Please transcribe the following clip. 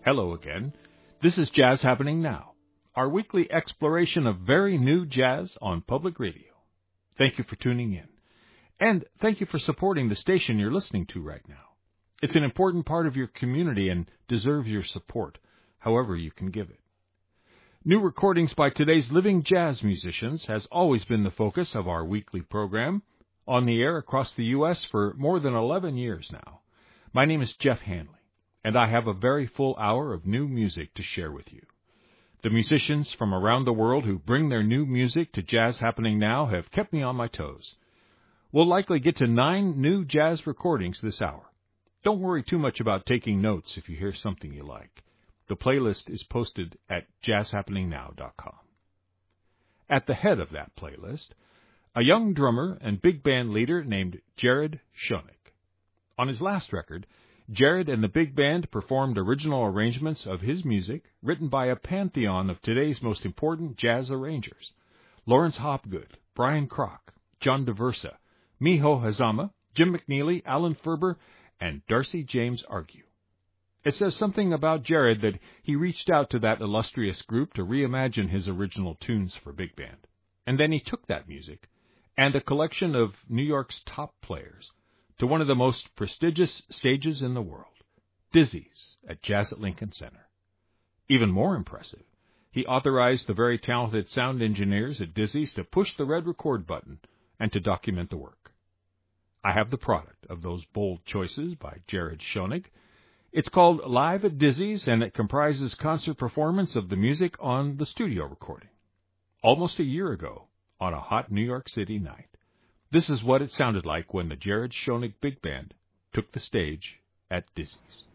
Hello again. This is Jazz Happening Now, our weekly exploration of very new jazz on public radio. Thank you for tuning in, and thank you for supporting the station you're listening to right now. It's an important part of your community and deserves your support, however you can give it. New recordings by today's living jazz musicians has always been the focus of our weekly program, on the air across the U.S. for more than 11 years now. My name is Jeff Hanley, and I have a very full hour of new music to share with you. The musicians from around the world who bring their new music to Jazz Happening Now have kept me on my toes. We'll likely get to 9 new jazz recordings this hour. Don't worry too much about taking notes if you hear something you like. The playlist is posted at jazzhappeningnow.com. At the head of that playlist, a young drummer and big band leader named Jared Schoenig. On his last record, Jared and the big band performed original arrangements of his music written by a pantheon of today's most important jazz arrangers: Lawrence Hopgood, Brian Kroc, John DeVersa, Miho Hazama, Jim McNeely, Alan Ferber, and Darcy James Argue. It says something about Jared that he reached out to that illustrious group to reimagine his original tunes for big band. And then he took that music and a collection of New York's top players to one of the most prestigious stages in the world, Dizzy's at Jazz at Lincoln Center. Even more impressive, he authorized the very talented sound engineers at Dizzy's to push the red record button and to document the work. I have the product of those bold choices by Jared Schoenig. It's called Live at Dizzy's, and it comprises concert performance of the music on the studio recording. Almost a year ago, on a hot New York City night, this is what it sounded like when the Jared Schoenig Big Band took the stage at Dizzy's.